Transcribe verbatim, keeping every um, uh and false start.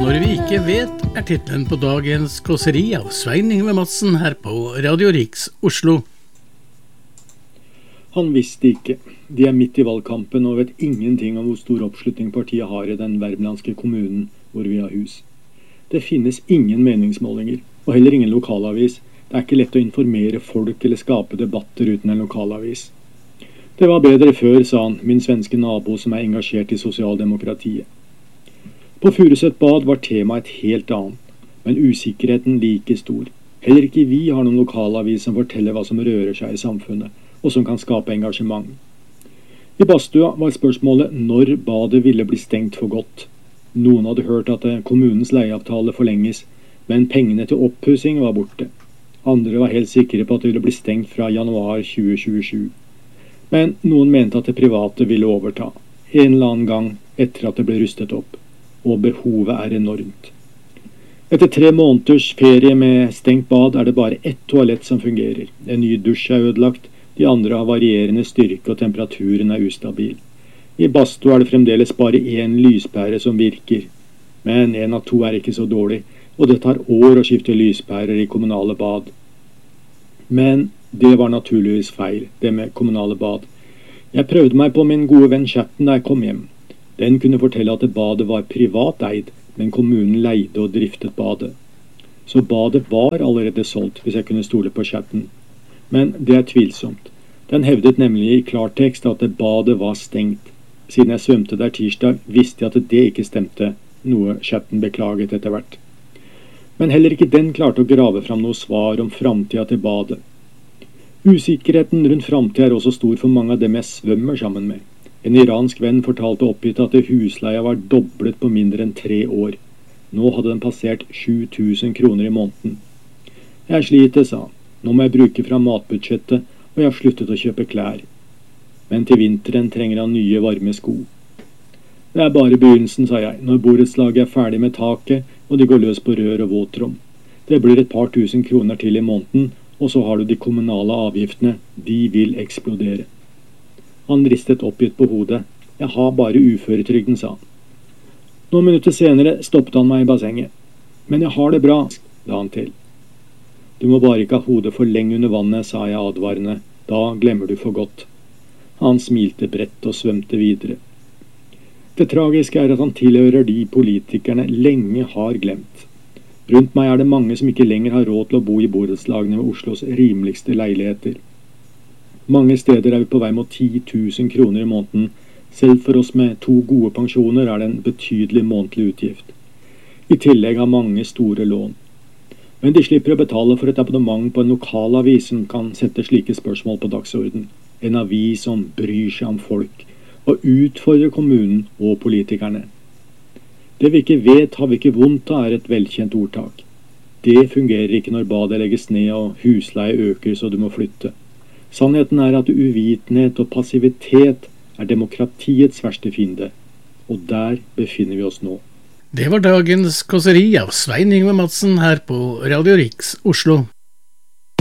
Når vi ikke vet er titlen på dagens kåseri av Svein Yngve Madsen her på Radio Riks Oslo. Han visste ikke. De er midt i valgkampen og vet ingenting om hvor stor oppslutning partiet har i den värmlandske kommunen hvor vi har hus. Det finnes ingen meningsmålinger, og heller ingen lokalavis. Det er ikke lett å informere folk eller skape debatter uten en lokalavis. Det var bedre før, sa han, min svenske nabo som er engasjert i sosialdemokratiet. På Furuset bad var temaet et helt annet, men usikkerheten like stor. Heller ikke vi har noen lokalavis som forteller hva som rører seg i samfunnet, og som kan skape engasjement. I badstua var spørsmålet når badet ville bli stengt for godt. Noen hadde hørt at kommunens leieavtale forlenges, men pengene til oppussing var borte. Andre var helt sikre på at det ville bli stengt fra januar tjue tjuesju. Men noen mente at det private ville overta, en eller annen gang etter at det ble rustet opp. Og behovet er enormt. Etter tre måneders ferie med stengt bad er det bare ett toalett som fungerer. En ny dusj er ødelagt, de andre har varierende styrke og temperaturen er ustabil. I badstua er det fremdeles bare én lyspære som virker. Men en av to er ikke så dårlig, og det tar år å skifte lyspærer i kommunale bad. Men det var naturligvis feil, det med kommunale bad. Jeg prøvde meg på min gode venn chatten da jeg kom hjem. Den kunne fortelle at badet var privat eid, men kommunen leide og driftet badet. Så badet var allerede solgt, hvis jeg kunne stole på chatten. Men det er tvilsomt. Den hevdet nemlig i klartekst at badet var stengt. Siden jeg svømte der tirsdag, visste jeg at det ikke stemte, noe chatten beklaget etter hvert. Men heller ikke den klarte å grave fram noe svar om framtida til badet. Usikkerheten rundt framtida er også stor for mange av dem jeg svømmer sammen med. En iransk venn fortalte oppgitt at husleia var doblet på mindre enn tre år. Nå hadde den passert sju tusen kroner i måneden. Jeg sliter, sa han. Nå må jeg bruke fra matbudsjettet, og jeg har sluttet å kjøpe klær. Men til vinteren trenger han nye varme sko. Det er bare begynnelsen, sa jeg, når borettslaget er ferdig med taket, og de går løs på rør og våtrom. Det blir et par tusen kroner til i måneden, og så har du de kommunale avgiftene. De vil eksplodere. Han ristet oppgitt på hodet. Jeg har bare uføretrygden, sa han. Noen minutter senere stoppet han meg i bassenget. Men jeg har det bra, la han til. Du må bare ikke ha hodet for lenge under vannet, sa jeg advarende. Da glemmer du for godt. Han smilte bredt og svømte videre. Det tragiske er at han tilhører de politikerne lenge har glemt. Rundt meg er det mange som ikke lenger har råd til å bo i borettslagene med Oslos rimeligste leiligheter. Mange steder er vi på vei mot ti tusen kroner i måneden. Selv for oss med to gode pensjoner er det en betydelig månedlig utgift. I tillegg har mange store lån. Men de slipper å betale for et abonnement på en lokalavis som kan sette slike spørsmål på dagsorden. En avis som bryr seg om folk, og utfordrer kommunen og politikerne. Det vi ikke vet har vi ikke vondt av, er et velkjent ordtak. Det fungerer ikke når badet legges ned og husleie øker så du må flytte. Sannheten er at uvitenhet og passivitet er demokratiets verste fiende, og der befinner vi oss nå. Det var dagens kåseri av Svein Yngve Madsen her på Radio Riks Oslo.